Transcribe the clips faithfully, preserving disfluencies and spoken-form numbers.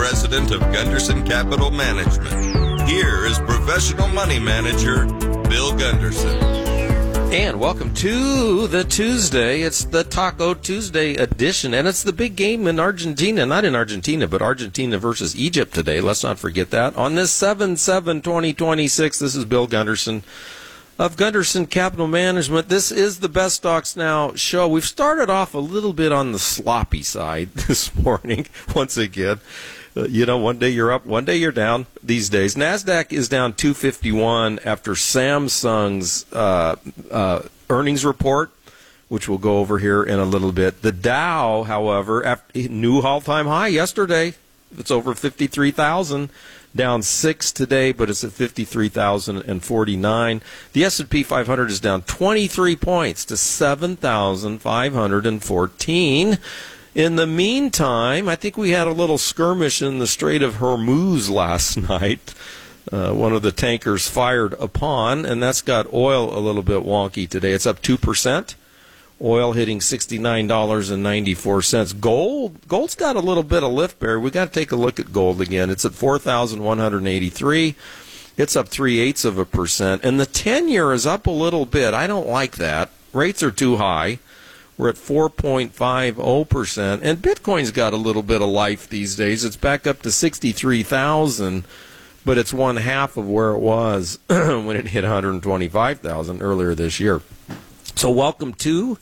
President of Gunderson Capital Management. Here is Professional Money Manager Bill Gunderson. And welcome to the Tuesday. It's the Taco Tuesday edition, and it's the big game in Argentina. Not in Argentina, but Argentina versus Egypt today. Let's not forget that. On this seven seven twenty twenty-six, this is Bill Gunderson of Gunderson Capital Management. This is the Best Stocks Now show. We've started off a little bit on the sloppy side this morning, once again. Uh, you know, one day you're up, one day you're down these days. NASDAQ is down two fifty-one after Samsung's uh, uh, earnings report, which we'll go over here in a little bit. The Dow, however, after, new all-time high yesterday. It's over fifty-three thousand. Down six today, but it's at fifty-three thousand forty-nine. The S and P five hundred is down twenty-three points to seven thousand five hundred fourteen. In the meantime, I think we had a little skirmish in the Strait of Hormuz last night. Uh, one of the tankers fired upon, and that's got oil a little bit wonky today. It's up two percent. Oil hitting sixty-nine dollars and ninety-four cents. Gold, gold's got a little bit of lift, Barry. We got to take a look at gold again. It's at four thousand one hundred eighty-three. It's up three-eighths of a percent. And the ten-year is up a little bit. I don't like that. Rates are too high. We're at four point five zero percent. And Bitcoin's got a little bit of life these days. It's back up to sixty-three thousand, but it's one half of where it was when it hit one hundred twenty-five thousand earlier this year. So welcome to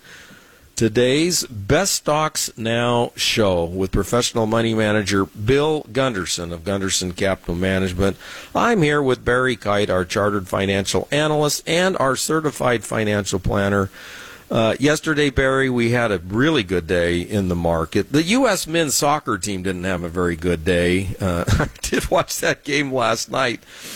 today's Best Stocks Now show with professional money manager Bill Gunderson of Gunderson Capital Management. I'm here with Barry Kite, our chartered financial analyst and our certified financial planner. Uh, yesterday, Barry, we had a really good day in the market. The U S men's soccer team didn't have a very good day. Uh, I did watch that game last night.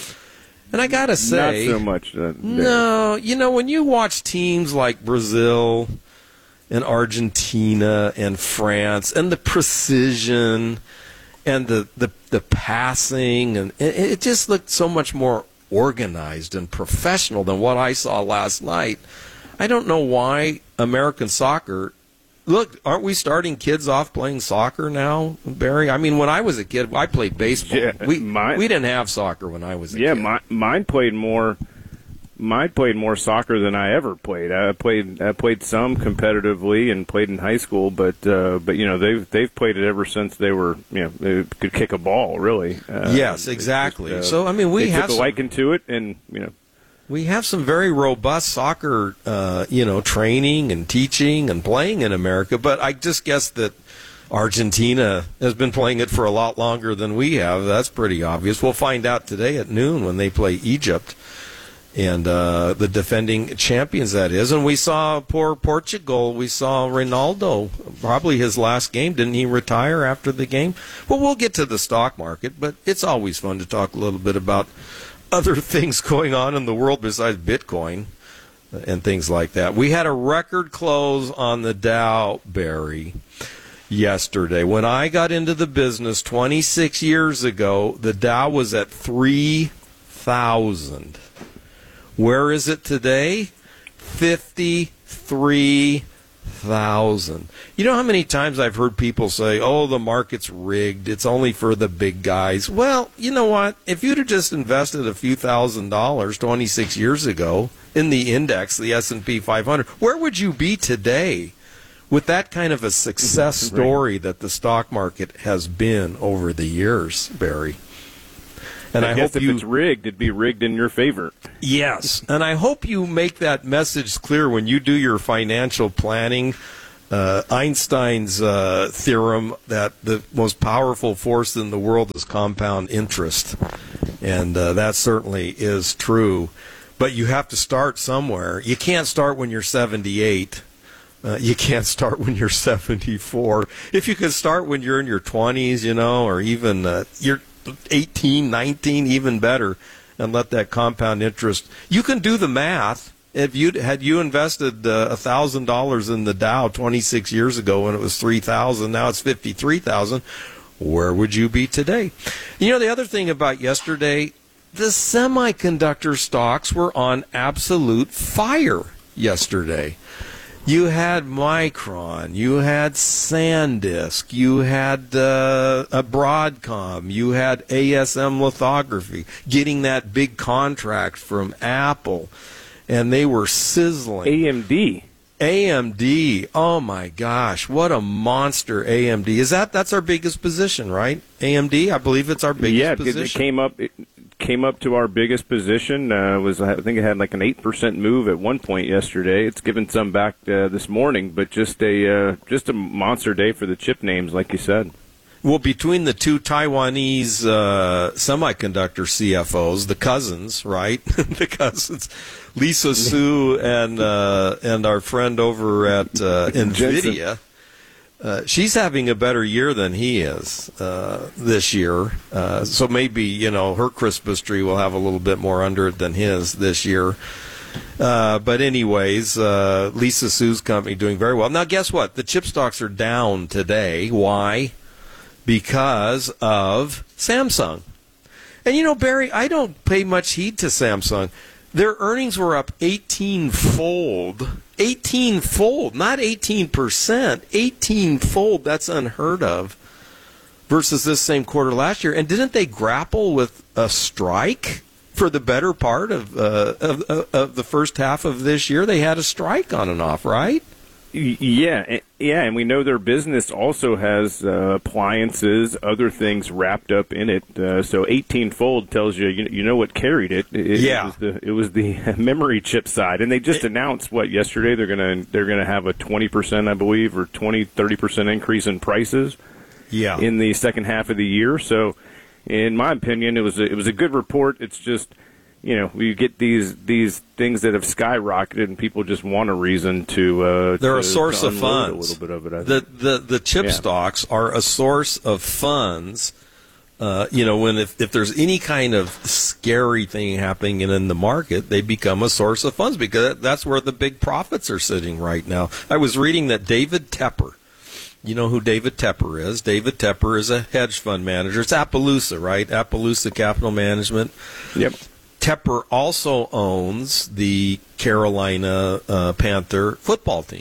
And I got to say, not so much. Uh, no, you know, when you watch teams like Brazil and Argentina and France and the precision and the, the, the passing, and it, it just looked so much more organized and professional than what I saw last night. I don't know why American soccer. Look, aren't we starting kids off playing soccer now, Barry? I mean, when I was a kid, I played baseball. Yeah, we mine, we didn't have soccer when I was a yeah, kid. Yeah, mine played more. Mine played more soccer than I ever played. I played I played some competitively and played in high school, but uh, but you know they've they've played it ever since they were you know they could kick a ball really. Uh, yes, exactly. Just, uh, so I mean, we they have took a some, liking to it, and you know. We have some very robust soccer, uh, you know, training and teaching and playing in America, but I just guess that Argentina has been playing it for a lot longer than we have. That's pretty obvious. We'll find out today at noon when they play Egypt and uh, the defending champions, that is. And we saw poor Portugal. We saw Ronaldo, probably his last game. Didn't he retire after the game? Well, we'll get to the stock market, but it's always fun to talk a little bit about other things going on in the world besides Bitcoin and things like that. We had a record close on the Dow, Barry, yesterday. When I got into the business twenty-six years ago, the Dow was at three thousand. Where is it today? fifty-three thousand. You know how many times I've heard people say, oh, the market's rigged, it's only for the big guys. Well, you know what? If you'd have just invested a few thousand dollars twenty-six years ago in the index, the S and P five hundred, where would you be today with that kind of a success story that the stock market has been over the years, Barry? And I, I guess hope if you, it's rigged, it'd be rigged in your favor. Yes, and I hope you make that message clear when you do your financial planning. Uh, Einstein's uh, theorem that the most powerful force in the world is compound interest, and uh, that certainly is true. But you have to start somewhere. You can't start when you're seventy-eight. Uh, you can't start when you're seventy-four. If you could start when you're in your twenties, you know, or even uh, you're eighteen, nineteen, even better, and let that compound interest. You can do the math. If you had you invested uh, one thousand dollars in the Dow twenty-six years ago when it was three thousand, now it's fifty-three thousand, where would you be today? You know, the other thing about yesterday, the semiconductor stocks were on absolute fire yesterday. You had Micron, you had SanDisk, you had uh, a Broadcom, you had A S M Lithography, getting that big contract from Apple, and they were sizzling. A M D. A M D, oh my gosh, what a monster A M D. Is that, that's our biggest position, right? A M D, I believe it's our biggest yeah, position. Yeah, it came up... It, came up to our biggest position. Uh, was I think it had like an eight percent move at one point yesterday. It's given some back uh, this morning, but just a uh, just a monster day for the chip names, like you said. Well, between the two Taiwanese uh, semiconductor C F Os, the cousins, right? the cousins, Lisa Su and uh, and our friend over at uh, NVIDIA. Uh, she's having a better year than he is uh, this year. Uh, so maybe, you know, her Christmas tree will have a little bit more under it than his this year. Uh, but anyways, uh, Lisa Su's company doing very well. Now, guess what? The chip stocks are down today. Why? Because of Samsung. And, you know, Barry, I don't pay much heed to Samsung. Their earnings were up eighteen-fold. eighteen-fold, not eighteen percent. eighteen-fold, that's unheard of, versus this same quarter last year. And didn't they grapple with a strike for the better part of, uh, of, of, of the first half of this year? They had a strike on and off, right? Yeah, yeah, and we know their business also has uh, appliances, other things wrapped up in it. Uh, so eighteen-fold tells you, you, you know what carried it. It, yeah, it was the it was the memory chip side, and they just it, announced what yesterday they're gonna they're gonna have a twenty percent, I believe, or twenty thirty percent increase in prices. Yeah, in the second half of the year. So, in my opinion, it was a, it was a good report. It's just, you know, we get these these things that have skyrocketed, and people just want a reason to. Uh, They're to, a source to of funds. A little bit of it. I the think. the the chip yeah. stocks are a source of funds. Uh, you know, when if, if there's any kind of scary thing happening in, in the market, they become a source of funds because that's where the big profits are sitting right now. I was reading that David Tepper. You know who David Tepper is? David Tepper is a hedge fund manager. It's Appaloosa, right? Appaloosa Capital Management. Yep. Tepper also owns the Carolina uh, Panther football team.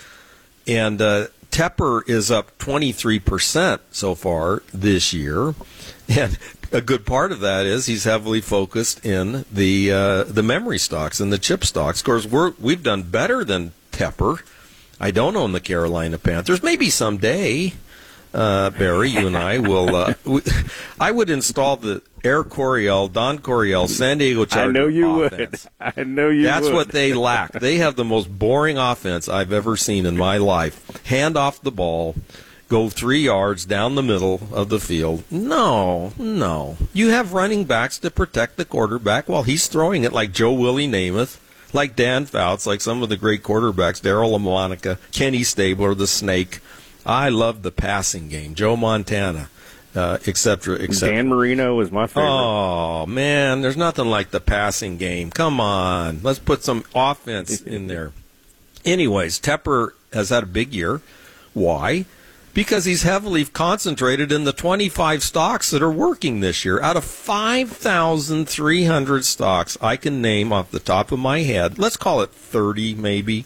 And uh, Tepper is up twenty-three percent so far this year. And a good part of that is he's heavily focused in the uh, the memory stocks and the chip stocks. Of course, we're, we've done better than Tepper. I don't own the Carolina Panthers. Maybe someday, uh, Barry, you and I will. Uh, we, I would install the Air Coryell, Don Coryell, San Diego Chargers. I know you offense. would. I know you That's would. what they lack. They have the most boring offense I've ever seen in my life. Hand off the ball, go three yards down the middle of the field. No, no. You have running backs to protect the quarterback while he's throwing it, like Joe Willie Namath, like Dan Fouts, like some of the great quarterbacks, Darryl LaMonica, Kenny Stabler, the Snake. I love the passing game. Joe Montana, uh, et cetera, et cetera. Dan Marino is my favorite. Oh, man, there's nothing like the passing game. Come on. Let's put some offense in there. Anyways, Tepper has had a big year. Why? Because he's heavily concentrated in the twenty-five stocks that are working this year. Out of five thousand three hundred stocks I can name off the top of my head, let's call it thirty maybe,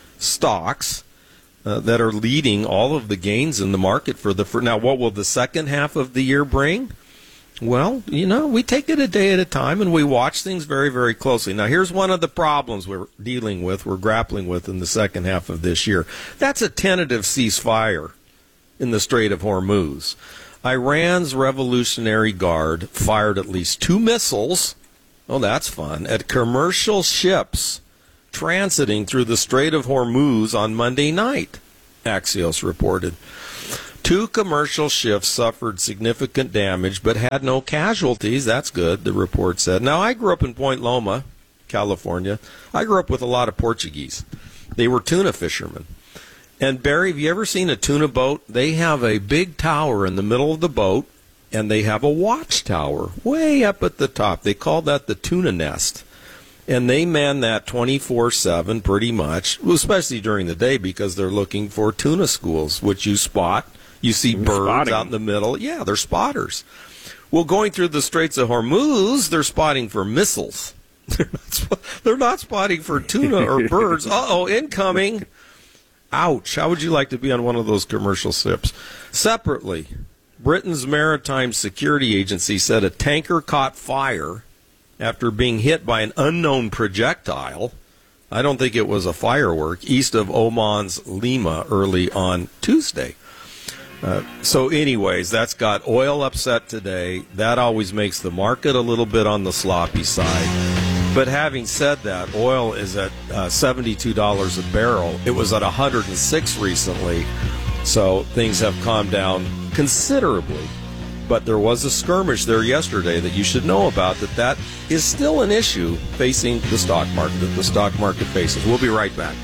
stocks uh, that are leading all of the gains in the market for the... For, now, what will the second half of the year bring? Well, you know, we take it a day at a time, and we watch things very, very closely. Now, here's one of the problems we're dealing with, we're grappling with in the second half of this year. That's a tentative ceasefire in the Strait of Hormuz. Iran's Revolutionary Guard fired at least two missiles, oh, that's fun, at commercial ships transiting through the Strait of Hormuz on Monday night, Axios reported. Two commercial ships suffered significant damage but had no casualties. That's good, the report said. Now, I grew up in Point Loma, California. I grew up with a lot of Portuguese. They were tuna fishermen. And, Barry, have you ever seen a tuna boat? They have a big tower in the middle of the boat, and they have a watchtower way up at the top. They call that the tuna nest. And they man that twenty-four seven pretty much, especially during the day because they're looking for tuna schools, which you spot. You see birds Spotting. out in the middle. Yeah, they're spotters. Well, going through the Straits of Hormuz, they're spotting for missiles. They're not, they're not spotting for tuna or birds. Uh-oh, incoming. Ouch. How would you like to be on one of those commercial ships? Separately, Britain's Maritime Security Agency said a tanker caught fire after being hit by an unknown projectile. I don't think it was a firework, east of Oman's Lima early on Tuesday. Uh, so anyways, that's got oil upset today. That always makes the market a little bit on the sloppy side. But having said that, oil is at uh, seventy-two dollars a barrel. It was at one hundred six recently, so things have calmed down considerably. But there was a skirmish there yesterday that you should know about, that that is still an issue facing the stock market, that the stock market faces. We'll be right back.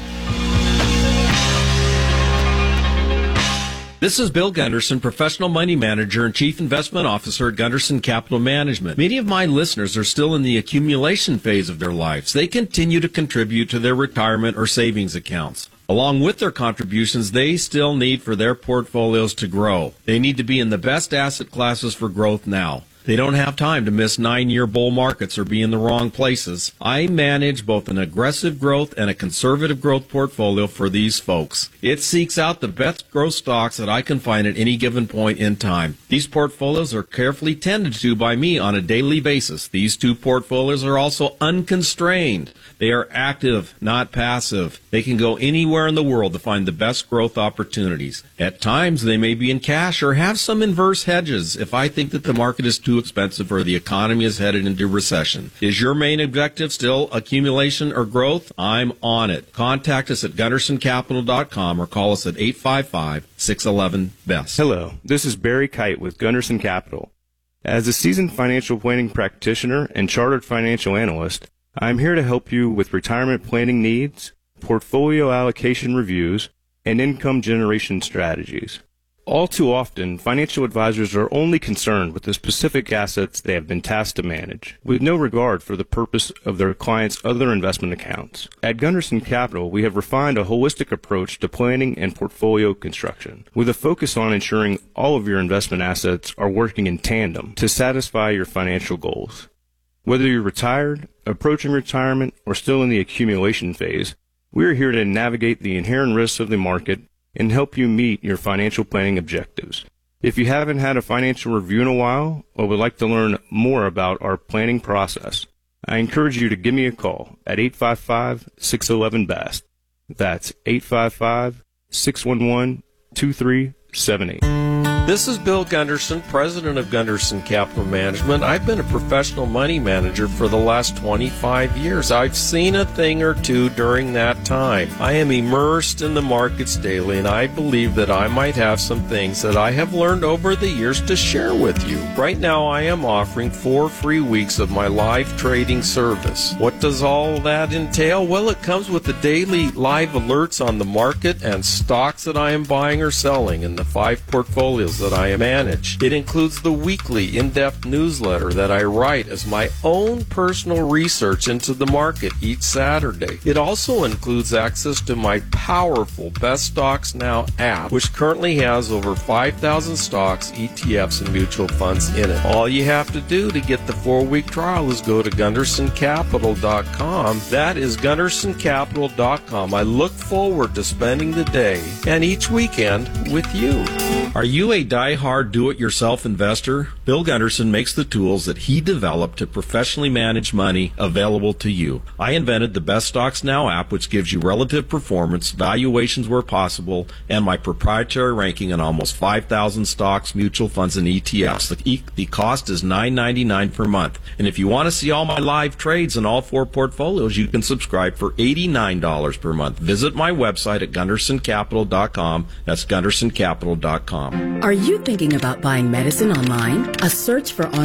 This is Bill Gunderson, professional money manager and chief investment officer at Gunderson Capital Management. Many of my listeners are still in the accumulation phase of their lives. They continue to contribute to their retirement or savings accounts. Along with their contributions, they still need for their portfolios to grow. They need to be in the best asset classes for growth now. They don't have time to miss nine-year bull markets or be in the wrong places. I manage both an aggressive growth and a conservative growth portfolio for these folks. It seeks out the best growth stocks that I can find at any given point in time. These portfolios are carefully tended to by me on a daily basis. These two portfolios are also unconstrained. They are active, not passive. They can go anywhere in the world to find the best growth opportunities. At times, they may be in cash or have some inverse hedges if I think that the market is too expensive or the economy is headed into recession. Is your main objective still accumulation or growth? I'm on it. Contact us at gunderson capital dot com or call us at eight five five, six one one, B E S T. Hello, this is Barry Kite with Gunderson Capital. As a seasoned financial planning practitioner and chartered financial analyst, I'm here to help you with retirement planning needs, portfolio allocation reviews, and income generation strategies. All too often, financial advisors are only concerned with the specific assets they have been tasked to manage, with no regard for the purpose of their clients' other investment accounts. At Gunderson Capital, we have refined a holistic approach to planning and portfolio construction, with a focus on ensuring all of your investment assets are working in tandem to satisfy your financial goals. Whether you're retired, approaching retirement, or still in the accumulation phase, we are here to navigate the inherent risks of the market and help you meet your financial planning objectives. If you haven't had a financial review in a while or would like to learn more about our planning process, I encourage you to give me a call at eight five five, six one one, B E S T. That's eight five five, six one one, two three seven eight. This is Bill Gunderson, president of Gunderson Capital Management. I've been a professional money manager for the last twenty-five years. I've seen a thing or two during that time. I am immersed in the markets daily, and I believe that I might have some things that I have learned over the years to share with you. Right now, I am offering four free weeks of my live trading service. What does all that entail? Well, it comes with the daily live alerts on the market and stocks that I am buying or selling in the five portfolios that I manage. It includes the weekly in-depth newsletter that I write as my own personal research into the market each Saturday. It also includes access to my powerful Best Stocks Now app, which currently has over five thousand stocks, E T Fs, and mutual funds in it. All you have to do to get the four-week trial is go to gunderson capital dot com. That is gunderson capital dot com. I look forward to spending the day and each weekend with you. Are you a die-hard do-it-yourself investor? Bill Gunderson makes the tools that he developed to professionally manage money available to you. I invented the Best Stocks Now app, which gives you relative performance, valuations where possible, and my proprietary ranking on almost five thousand stocks, mutual funds, and E T Fs. The, e- the cost is nine ninety-nine per month. And if you want to see all my live trades in all four portfolios, you can subscribe for eighty-nine dollars per month. Visit my website at gunderson capital dot com. That's gunderson capital dot com. Are you thinking about buying medicine online? A search for online